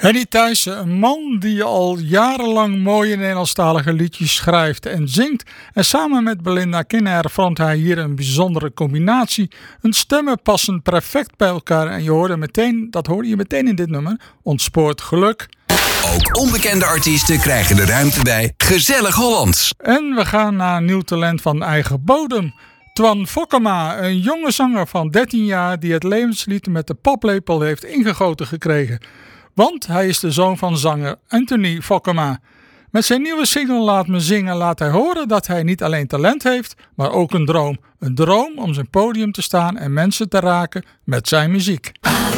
Henny Thijssen, een man die al jarenlang mooie Nederlandstalige liedjes schrijft en zingt. En samen met Belinda Kinner vormt hij hier een bijzondere combinatie. Hun stemmen passen perfect bij elkaar en dat hoorde je meteen in dit nummer, Ontspoort Geluk. Ook onbekende artiesten krijgen de ruimte bij Gezellig Hollands. En we gaan naar nieuw talent van eigen bodem. Twan Fokkema, een jonge zanger van 13 jaar die het levenslied met de paplepel heeft ingegoten gekregen. Want hij is de zoon van zanger Anthony Fokkema. Met zijn nieuwe single Laat Me Zingen laat hij horen dat hij niet alleen talent heeft, maar ook een droom. Een droom om zijn podium te staan en mensen te raken met zijn muziek.